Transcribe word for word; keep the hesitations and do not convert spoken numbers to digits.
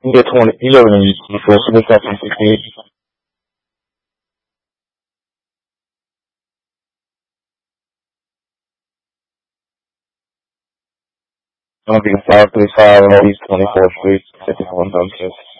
You get twenty. You live in the first of the second sixty-eight. I'm gonna be five thirty-five and all these twenty-four streets, fifty-one Dumpsters.